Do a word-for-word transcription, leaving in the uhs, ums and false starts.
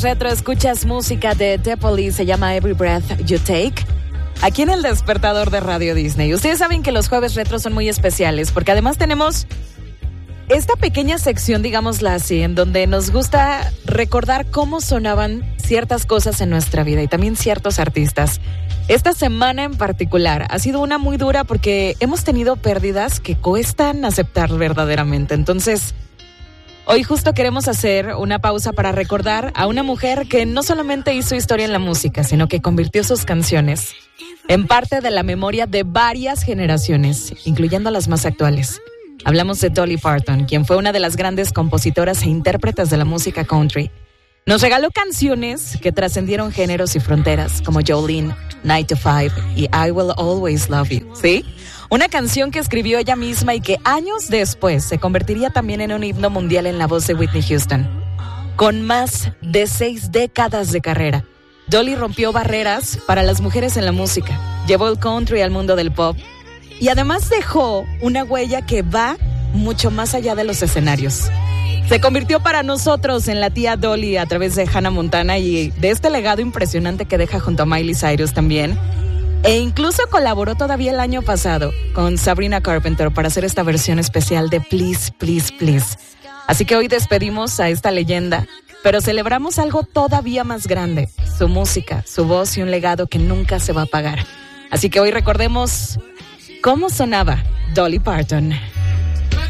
Retro, escuchas música de The Police, se llama Every Breath You Take, aquí en el despertador de Radio Disney. Ustedes saben que los jueves retro son muy especiales, porque además tenemos esta pequeña sección, digámosla así, en donde nos gusta recordar cómo sonaban ciertas cosas en nuestra vida y también ciertos artistas. Esta semana en particular ha sido una muy dura porque hemos tenido pérdidas que cuestan aceptar verdaderamente. Entonces, hoy justo queremos hacer una pausa para recordar a una mujer que no solamente hizo historia en la música, sino que convirtió sus canciones en parte de la memoria de varias generaciones, incluyendo las más actuales. Hablamos de Dolly Parton, quien fue una de las grandes compositoras e intérpretes de la música country. Nos regaló canciones que trascendieron géneros y fronteras, como Jolene, nine to five y I Will Always Love You, ¿sí? Una canción que escribió ella misma y que años después se convertiría también en un himno mundial en la voz de Whitney Houston. Con más de seis décadas de carrera, Dolly rompió barreras para las mujeres en la música, llevó el country al mundo del pop y además dejó una huella que va mucho más allá de los escenarios. Se convirtió para nosotros en la tía Dolly a través de Hannah Montana y de este legado impresionante que deja junto a Miley Cyrus también. E incluso colaboró todavía el año pasado con Sabrina Carpenter para hacer esta versión especial de Please, Please, Please. Así que hoy despedimos a esta leyenda, pero celebramos algo todavía más grande, su música, su voz y un legado que nunca se va a apagar. Así que hoy recordemos cómo sonaba Dolly Parton.